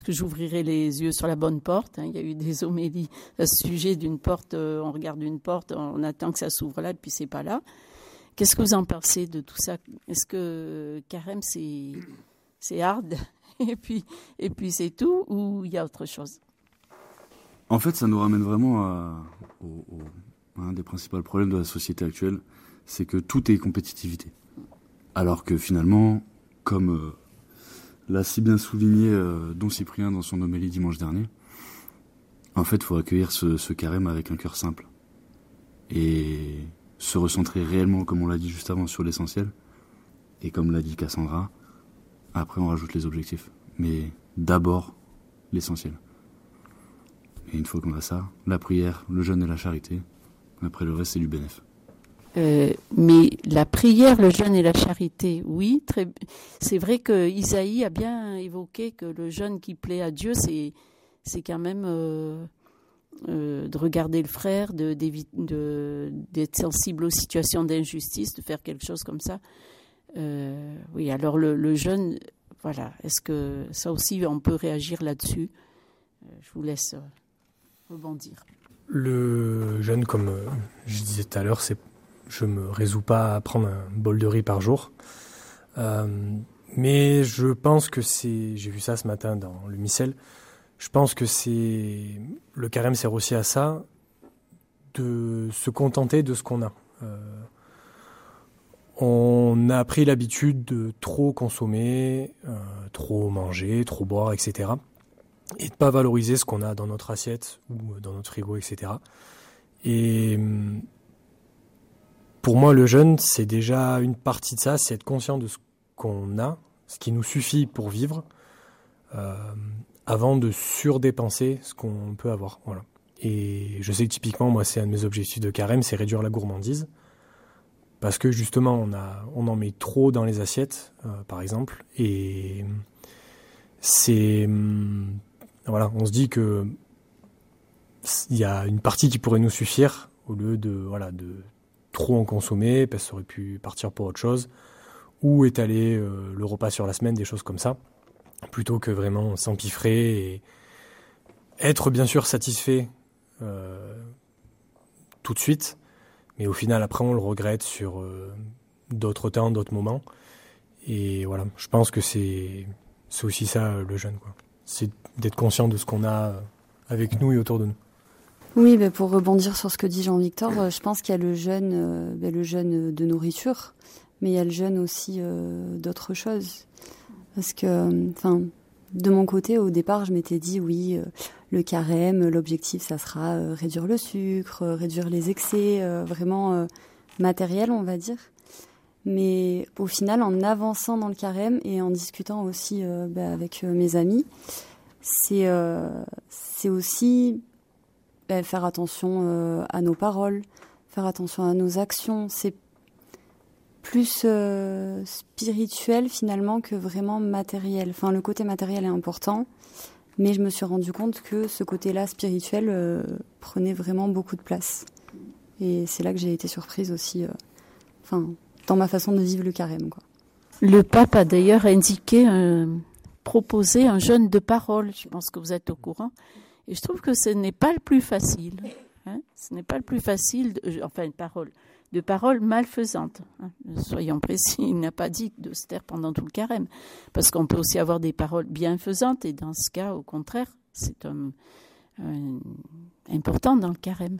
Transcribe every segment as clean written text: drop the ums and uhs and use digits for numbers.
que j'ouvrirai les yeux sur la bonne porte. Il y a eu des homélies à ce sujet d'une porte. On regarde une porte, on attend que ça s'ouvre là, et puis c'est pas là. Qu'est-ce que vous en pensez de tout ça? Est-ce que carême, c'est hard et puis c'est tout, ou il y a autre chose? En fait, ça nous ramène vraiment à un des principaux problèmes de la société actuelle, c'est que tout est compétitivité. Alors que finalement, comme l'a si bien souligné Don Cyprien dans son homélie dimanche dernier, en fait, il faut accueillir ce carême avec un cœur simple. Et se recentrer réellement, comme on l'a dit juste avant, sur l'essentiel. Et comme l'a dit Cassandra, après on rajoute les objectifs. Mais d'abord, l'essentiel. Et une fois qu'on a ça, la prière, le jeûne et la charité, après le reste c'est du bénéf. Mais la prière, le jeûne et la charité, oui, c'est vrai que Isaïe a bien évoqué que le jeûne qui plaît à Dieu, c'est quand même de regarder le frère, d'être sensible aux situations d'injustice, de faire quelque chose comme ça. Oui, alors le jeûne, voilà, est-ce que ça aussi on peut réagir là-dessus? Je vous laisse rebondir. Le jeûne, comme je disais tout à l'heure, je me résous pas à prendre un bol de riz par jour. Mais je pense que j'ai vu ça ce matin dans le missel, je pense que le carême sert aussi à ça, de se contenter de ce qu'on a. On a pris l'habitude de trop consommer, trop manger, trop boire, etc. Et de pas valoriser ce qu'on a dans notre assiette ou dans notre frigo, etc. Et pour moi, le jeûne, c'est déjà une partie de ça, c'est être conscient de ce qu'on a, ce qui nous suffit pour vivre, avant de surdépenser ce qu'on peut avoir. Voilà. Et je sais que typiquement, moi, c'est un de mes objectifs de carême, c'est réduire la gourmandise. Parce que justement, on en met trop dans les assiettes, par exemple. Et voilà, on se dit que il y a une partie qui pourrait nous suffire au lieu de trop en consommer, parce que ça aurait pu partir pour autre chose, ou étaler le repas sur la semaine, des choses comme ça, plutôt que vraiment s'empiffrer et être bien sûr satisfait tout de suite, mais au final après on le regrette sur d'autres temps, d'autres moments. Et voilà, je pense que c'est aussi ça le jeûne, quoi. C'est d'être conscient de ce qu'on a avec nous et autour de nous. Oui, pour rebondir sur ce que dit Jean-Victor, je pense qu'il y a le jeûne de nourriture, mais il y a le jeûne aussi d'autres choses. Parce que, de mon côté, au départ, je m'étais dit, oui, le carême, l'objectif, ça sera réduire le sucre, réduire les excès, vraiment matériels, on va dire. Mais au final, en avançant dans le carême et en discutant aussi avec mes amis, c'est aussi faire attention à nos paroles, faire attention à nos actions. C'est plus spirituel finalement que vraiment matériel. Enfin, le côté matériel est important, mais je me suis rendu compte que ce côté-là spirituel prenait vraiment beaucoup de place. Et c'est là que j'ai été surprise aussi, dans ma façon de vivre le carême, quoi. Le pape a d'ailleurs proposé un jeûne de parole. Je pense que vous êtes au courant. Et je trouve que ce n'est pas le plus facile. Ce n'est pas le plus facile, de paroles malfaisantes. Soyons précis, il n'a pas dit de se taire pendant tout le carême. Parce qu'on peut aussi avoir des paroles bienfaisantes, et dans ce cas, au contraire, c'est important dans le carême.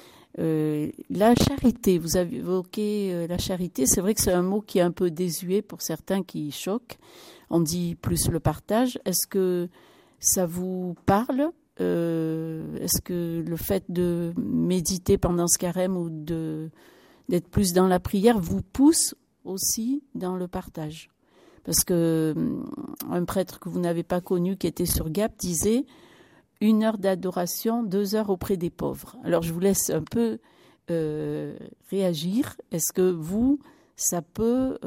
La charité, vous avez évoqué la charité, c'est vrai que c'est un mot qui est un peu désuet pour certains, qui choque. On dit plus le partage. Est-ce que ça vous parle ? Est-ce que le fait de méditer pendant ce carême ou d'être plus dans la prière vous pousse aussi dans le partage? Parce que un prêtre que vous n'avez pas connu, qui était sur Gap, disait 1 heure d'adoration, 2 heures auprès des pauvres. Alors je vous laisse un peu réagir. Est-ce que ça peut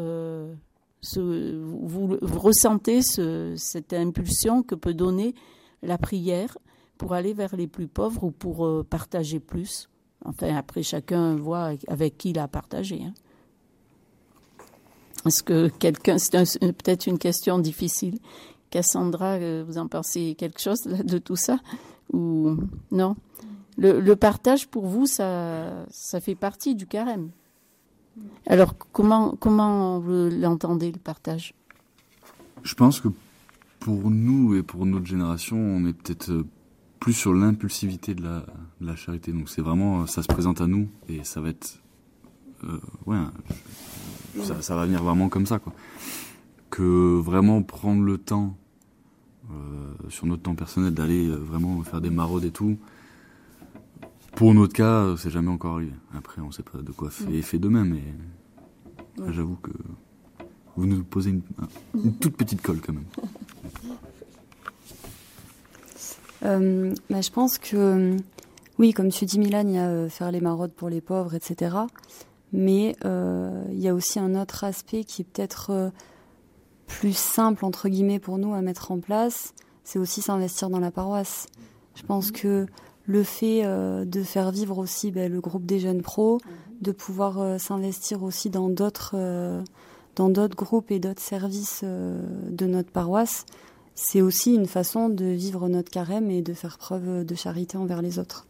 vous ressentez cette impulsion que peut donner la prière pour aller vers les plus pauvres ou pour partager plus? Enfin, après, chacun voit avec qui il a partagé. Est-ce que c'est peut-être une question difficile. Cassandra, vous en pensez quelque chose là, de tout ça ou non? Le partage pour vous, ça fait partie du carême. Alors comment vous l'entendez, le partage? Je pense que pour nous et pour notre génération, on est peut-être plus sur l'impulsivité de la charité. Donc c'est vraiment, ça se présente à nous et ça va être, ça va venir vraiment comme ça, quoi. Que vraiment prendre le temps, sur notre temps personnel, d'aller vraiment faire des maraudes et tout. Pour notre cas, c'est jamais encore arrivé. Après, on sait pas de quoi fait demain, mais j'avoue que vous nous posez une toute petite colle quand même. Je pense que, oui, comme tu dis, Milan, il y a faire les maraudes pour les pauvres, etc. Mais il y a aussi un autre aspect qui est peut-être plus simple, entre guillemets, pour nous à mettre en place. C'est aussi s'investir dans la paroisse. Je pense que le fait de faire vivre aussi le groupe des jeunes pros, de pouvoir s'investir aussi dans d'autres groupes et d'autres services de notre paroisse, c'est aussi une façon de vivre notre carême et de faire preuve de charité envers les autres.